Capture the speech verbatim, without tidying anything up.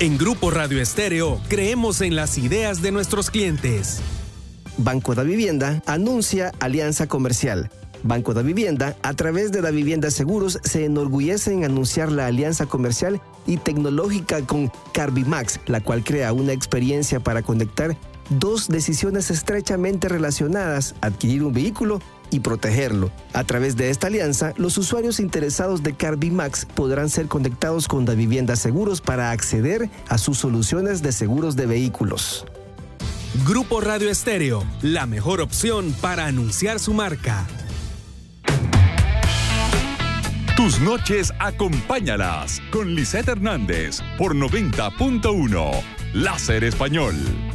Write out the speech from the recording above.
En Grupo Radio Estéreo creemos en las ideas de nuestros clientes. Banco da Vivienda anuncia alianza comercial. Banco da Vivienda, a través de Da Vivienda Seguros, se enorgullece en anunciar la alianza comercial y tecnológica con Carbimax, la cual crea una experiencia para conectar dos decisiones estrechamente relacionadas: adquirir un vehículo y protegerlo. A través de esta alianza, los usuarios interesados de Carbimax podrán ser conectados con Da Vivienda Seguros para acceder a sus soluciones de seguros de vehículos. Grupo Radio Estéreo, la mejor opción para anunciar su marca. Tus noches acompáñalas con Lisette Hernández por noventa punto uno Láser Español.